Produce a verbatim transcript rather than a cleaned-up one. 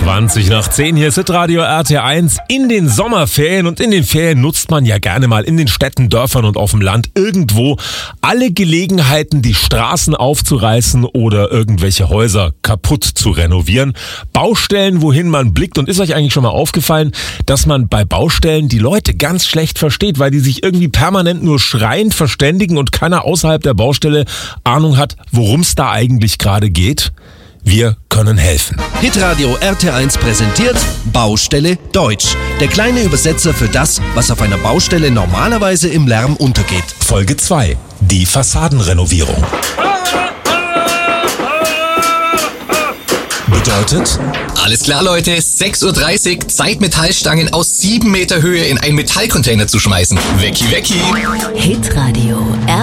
zwanzig nach zehn, hier ist Hitradio R T eins in den Sommerferien, und in den Ferien nutzt man ja gerne mal in den Städten, Dörfern und auf dem Land irgendwo alle Gelegenheiten, die Straßen aufzureißen oder irgendwelche Häuser kaputt zu renovieren. Baustellen, wohin man blickt. Und ist euch eigentlich schon mal aufgefallen, dass man bei Baustellen die Leute ganz schlecht versteht, weil die sich irgendwie permanent nur schreiend verständigen und keiner außerhalb der Baustelle Ahnung hat, worum es da eigentlich gerade geht? Wir können helfen. Hitradio R T eins präsentiert Baustelle Deutsch. Der kleine Übersetzer für das, was auf einer Baustelle normalerweise im Lärm untergeht. Folge zwei. Die Fassadenrenovierung. Bedeutet? Alles klar, Leute. sechs Uhr dreißig. Zeit, Metallstangen aus sieben Meter Höhe in einen Metallcontainer zu schmeißen. Wecki, wecki. Hitradio